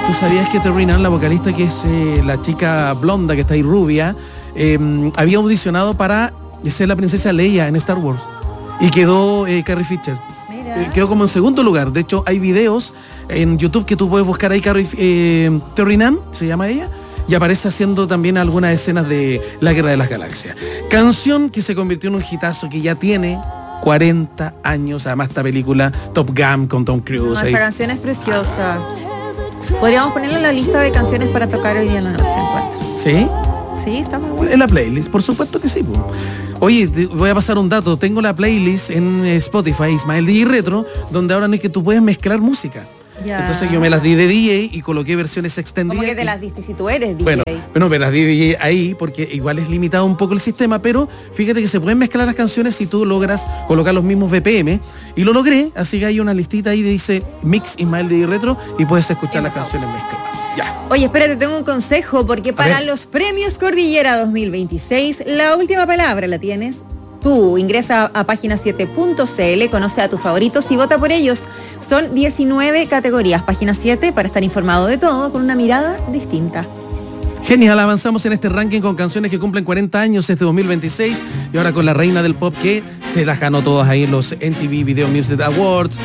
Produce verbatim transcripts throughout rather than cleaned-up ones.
¿Tú sabías que Terry Nunn, la vocalista, que es eh, la chica blonda que está ahí rubia, eh, había audicionado para ser la princesa Leia en Star Wars? Y quedó eh, Carrie Fisher. Eh, quedó como en segundo lugar. De hecho, hay videos en YouTube que tú puedes buscar ahí, Carrie, eh, Terry Nunn, se llama ella, y aparece haciendo también algunas escenas de La Guerra de las Galaxias. Canción que se convirtió en un hitazo que ya tiene cuarenta años. Además, esta película Top Gun con Tom Cruise. No, esta canción es preciosa. Podríamos ponerla en la lista de canciones para tocar hoy día en la noche, encuentro. ¿Sí? Sí, está muy bueno. En la playlist, por supuesto que sí. Oye, te voy a pasar un dato. Tengo la playlist en Spotify, Ismael D J Retro, donde ahora no es que tú puedes mezclar música. Ya. Entonces yo me las di de D J y coloqué versiones extendidas. ¿Cómo que te las diste si tú eres D J? Bueno, bueno, me las di de D J ahí porque igual es limitado un poco el sistema, pero fíjate que se pueden mezclar las canciones si tú logras colocar los mismos B P M. Y lo logré, así que hay una listita ahí que dice Mix Ismael D J Retro y puedes escuchar las canciones mezcladas. Ya. Oye, espérate, tengo un consejo, porque para los premios Cordillera dos mil veintiséis, la última palabra la tienes tú. Ingresa a página siete punto c l, conoce a tus favoritos y vota por ellos. Son diecinueve categorías, página siete, para estar informado de todo con una mirada distinta. Genial, avanzamos en este ranking con canciones que cumplen cuarenta años este dos mil veintiséis y ahora con la reina del pop que se las ganó todas ahí en los M T V Video Music Awards.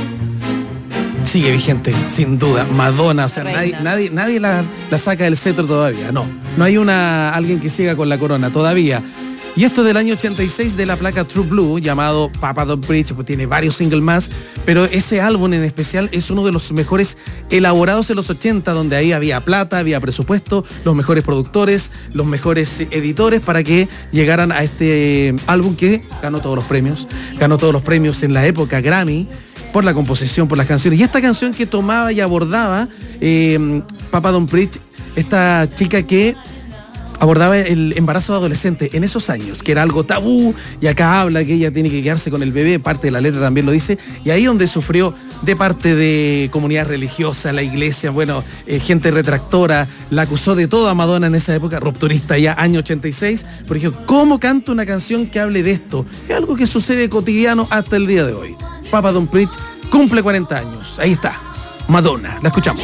Sigue vigente, sin duda, Madonna, o sea, nadie, nadie, nadie la, la saca del cetro todavía, no, no hay una alguien que siga con la corona todavía. Y esto del año ochenta y seis de la placa True Blue, llamado Papa Don't Preach, pues tiene varios singles más, pero ese álbum en especial es uno de los mejores elaborados en los ochenta, donde ahí había plata, había presupuesto, los mejores productores, los mejores editores para que llegaran a este álbum que ganó todos los premios, ganó todos los premios en la época Grammy, por la composición, por las canciones. Y esta canción que tomaba y abordaba eh, Papa Don't Preach, esta chica que abordaba el embarazo de adolescente en esos años, que era algo tabú, y acá habla que ella tiene que quedarse con el bebé, parte de la letra también lo dice, y ahí donde sufrió de parte de comunidad religiosa, la iglesia, bueno, eh, gente retractora, la acusó de todo a Madonna en esa época, rupturista ya, año ochenta y seis, por ejemplo, ¿cómo canta una canción que hable de esto? Es algo que sucede cotidiano hasta el día de hoy. Papa Don't Preach cumple cuarenta años, ahí está, Madonna, la escuchamos.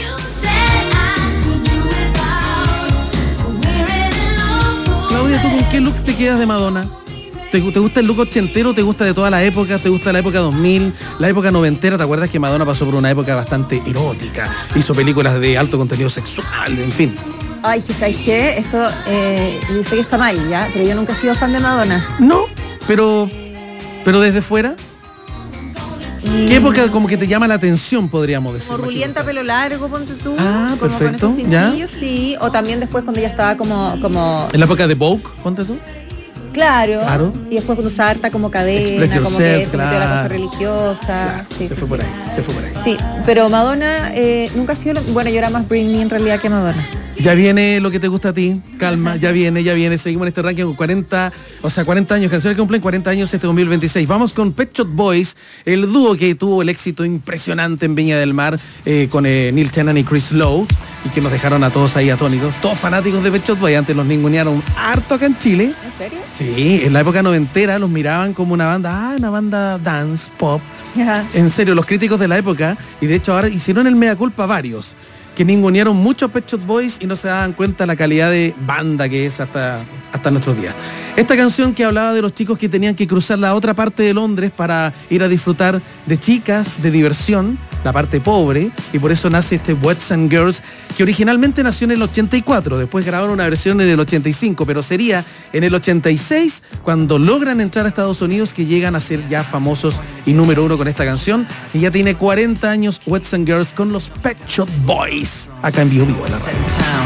Claudia, ¿tú con qué look te quedas de Madonna? ¿Te, ¿Te gusta el look ochentero? ¿Te gusta de toda la época? ¿Te gusta la época dos mil? ¿La época noventera? ¿Te acuerdas que Madonna pasó por una época bastante erótica? Hizo películas de alto contenido sexual, en fin. Ay, ¿sabes qué? Esto, eh, yo sé que está mal, ¿ya? Pero yo nunca he sido fan de Madonna. No, pero, pero desde fuera... ¿Qué época como que te llama la atención, podríamos decir? Como rulienta, pelo largo, ponte tú. Ah, como perfecto, con esos cintillos, sí. O también después cuando ya estaba como... como... ¿En la época de Vogue, ponte tú? Claro. Claro. Y después cuando usaba harta como cadena, Express como yourself, que se claro. metió a la cosa religiosa. Claro, sí, se sí, fue sí. por ahí, se fue por ahí. Sí, pero Madonna eh, nunca ha sido... Lo... Bueno, yo era más Bring Me en realidad que Madonna. Ya viene lo que te gusta a ti, calma, ya viene, ya viene. Seguimos en este ranking con cuarenta, o sea, cuarenta años, canciones que cumplen cuarenta años este dos mil veintiséis. Vamos con Pet Shop Boys, el dúo que tuvo el éxito impresionante en Viña del Mar eh, con eh, Neil Tennant y Chris Lowe, y que nos dejaron a todos ahí atónitos. Todos fanáticos de Pet Shop Boys, antes los ningunearon harto acá en Chile. ¿En serio? Sí, en la época noventera los miraban como una banda, ah, una banda dance, pop. Ajá. En serio, los críticos de la época, y de hecho ahora hicieron el mea culpa varios, que ningunearon muchos Pet Shop Boys y no se daban cuenta la calidad de banda que es hasta, hasta nuestros días. Esta canción que hablaba de los chicos que tenían que cruzar la otra parte de Londres para ir a disfrutar de chicas, de diversión, la parte pobre, y por eso nace este Boys and Girls, que originalmente nació en el ochenta y cuatro, después grabaron una versión en el ochenta y cinco, pero sería en el ochenta y seis cuando logran entrar a Estados Unidos, que llegan a ser ya famosos y número uno con esta canción, que ya tiene cuarenta años, Boys and Girls con los Pet Shop Boys, acá en Vivo Vivo, en la radio.